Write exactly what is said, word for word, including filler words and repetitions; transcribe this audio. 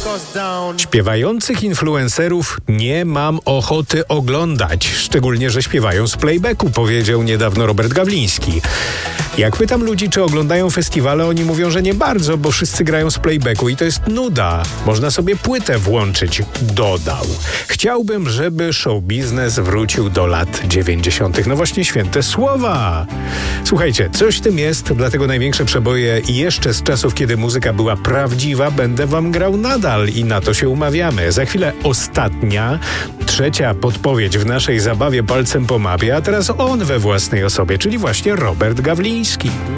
Śpiewających influencerów nie mam ochoty oglądać, szczególnie, że śpiewają z playbacku, powiedział niedawno Robert Gawliński. Jak pytam ludzi, czy oglądają festiwale, oni mówią, że nie bardzo, bo wszyscy grają z playbacku i to jest nuda. Można sobie płytę włączyć, dodał. Chciałbym, żeby show biznes wrócił do lat dziewięćdziesiątych. No właśnie święte słowa. Słuchajcie, coś w tym jest, dlatego największe przeboje jeszcze z czasów, kiedy muzyka była prawdziwa, będę wam grał nadal i na to się umawiamy. Za chwilę ostatnia, trzecia podpowiedź w naszej zabawie palcem po mapie, a teraz on we własnej osobie, czyli właśnie Robert Gawliński.